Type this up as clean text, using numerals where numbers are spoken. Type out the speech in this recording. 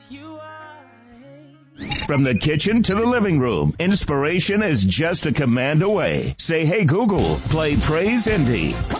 From the kitchen to the living room, inspiration is just a command away. Say, hey, Google, play Praise Indy.